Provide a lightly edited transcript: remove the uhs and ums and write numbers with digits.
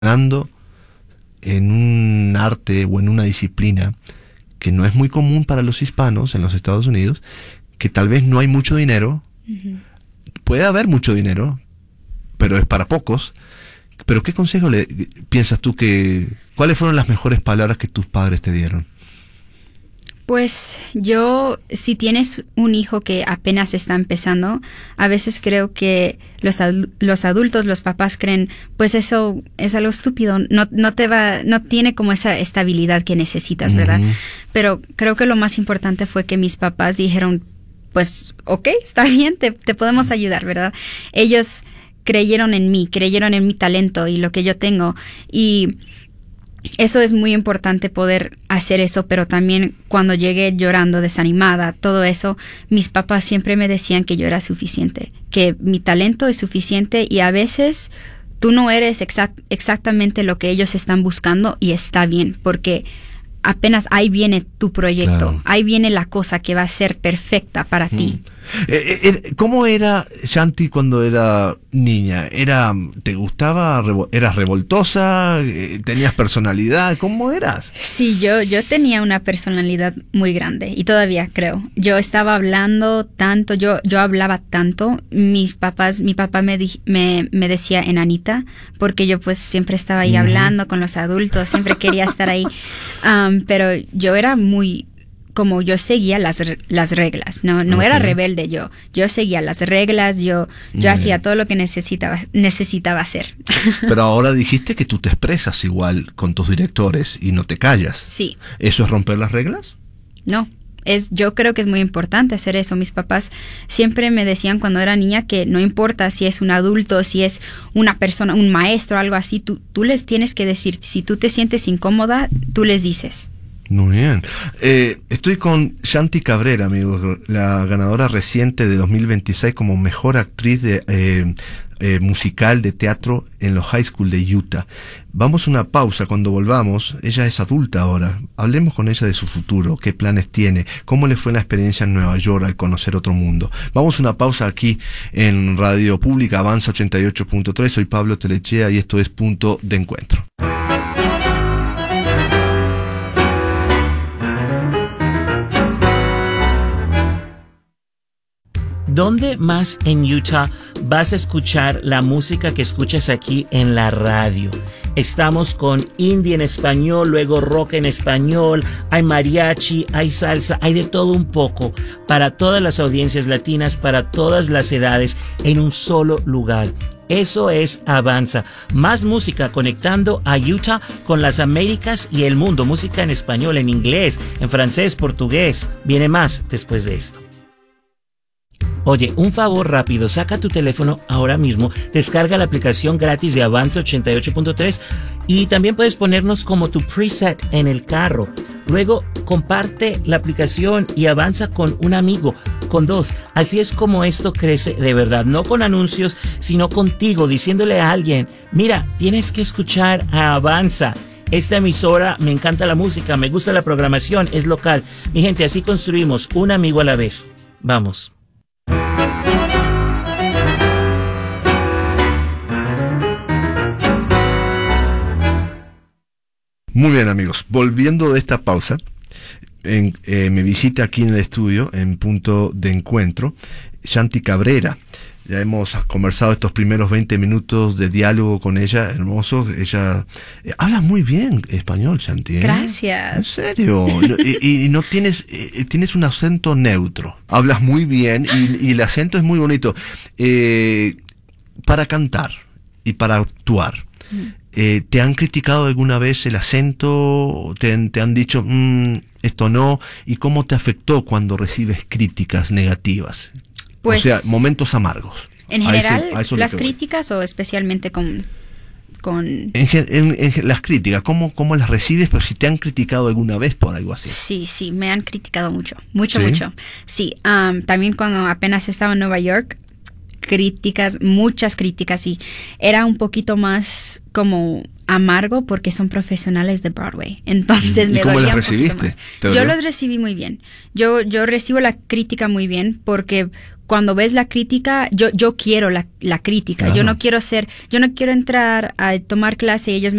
en un arte o en una disciplina que no es muy común para los hispanos en los Estados Unidos, que tal vez no hay mucho dinero, puede haber mucho dinero, pero es para pocos. Pero ¿qué consejo le piensas tú cuáles fueron las mejores palabras que tus padres te dieron? Pues si tienes un hijo que apenas está empezando, a veces creo que los adultos, los papás creen, pues eso es algo estúpido, no tiene como esa estabilidad que necesitas, ¿verdad? Pero creo que lo más importante fue que mis papás dijeron, pues, ok, está bien, te podemos ayudar, ¿verdad? Ellos creyeron en mi talento y lo que yo tengo, y eso es muy importante, poder hacer eso. Pero también cuando llegué llorando, desanimada, todo eso, mis papás siempre me decían que yo era suficiente, que mi talento es suficiente, y a veces tú no eres exactamente lo que ellos están buscando, y está bien, porque apenas ahí viene tu proyecto, claro. Ahí viene la cosa que va a ser perfecta para ti. ¿Cómo era Shanti cuando era niña? ¿Te gustaba? ¿Eras revoltosa? ¿Tenías personalidad? ¿Cómo eras? Sí, yo tenía una personalidad muy grande, y todavía creo. Yo estaba hablando tanto, yo hablaba tanto. Mi papá me decía enanita, porque yo pues siempre estaba ahí hablando con los adultos, siempre quería estar ahí. Pero yo era como yo seguía las reglas, no era rebelde yo seguía las reglas, yo hacía todo lo que necesitaba hacer. Pero ahora dijiste que tú te expresas igual con tus directores y no te callas. Sí. ¿Eso es romper las reglas? No, yo creo que es muy importante hacer eso. Mis papás siempre me decían cuando era niña que no importa si es un adulto, si es una persona, un maestro, algo así, tú les tienes que decir. Si tú te sientes incómoda, tú les dices. Muy bien. Estoy con Shanti Cabrera, amigos, la ganadora reciente de 2026 como mejor actriz musical de teatro en los high school de Utah. Vamos a una pausa. Cuando volvamos, ella es adulta ahora. Hablemos con ella de su futuro, qué planes tiene, cómo le fue la experiencia en Nueva York al conocer otro mundo. Vamos a una pausa aquí en Radio Pública Avanza 88.3. Soy Pablo Telechea y esto es Punto de Encuentro. ¿Dónde más en Utah vas a escuchar la música que escuchas aquí en la radio? Estamos con indie en español, luego rock en español, hay mariachi, hay salsa, hay de todo un poco, para todas las audiencias latinas, para todas las edades, en un solo lugar. Eso es Avanza. Más música conectando a Utah con las Américas y el mundo. Música en español, en inglés, en francés, portugués. Viene más después de esto. Oye, un favor rápido, saca tu teléfono ahora mismo, descarga la aplicación gratis de Avanza 88.3 y también puedes ponernos como tu preset en el carro. Luego comparte la aplicación y avanza con un amigo, con dos. Así es como esto crece de verdad, no con anuncios, sino contigo, diciéndole a alguien, mira, tienes que escuchar a Avanza. Esta emisora, me encanta la música, me gusta la programación, es local. Mi gente, así construimos un amigo a la vez. Vamos. Muy bien, amigos, volviendo de esta pausa, mi visita aquí en el estudio, en Punto de Encuentro, Shanti Cabrera. Ya hemos conversado estos primeros 20 minutos de diálogo con ella, hermoso. Ella habla muy bien español, Shanti, ¿eh? Gracias. En serio. Y no tienes un acento neutro. Hablas muy bien y el acento es muy bonito. Para cantar y para actuar, ¿te han criticado alguna vez el acento? ¿Te han dicho, esto no? ¿Y cómo te afectó cuando recibes críticas negativas? Pues, o sea, momentos amargos. En general, las críticas o especialmente con... En las críticas, ¿cómo las recibes? Pero si te han criticado alguna vez por algo así. Sí, me han criticado mucho. Mucho. Sí, también cuando apenas estaba en Nueva York, muchas críticas, y era un poquito más como amargo porque son profesionales de Broadway. Entonces me dolía. ¿Y cómo las recibiste? Yo los recibí muy bien. Yo recibo la crítica muy bien porque cuando ves la crítica, yo quiero la crítica. Claro. Yo no quiero entrar a tomar clase y ellos me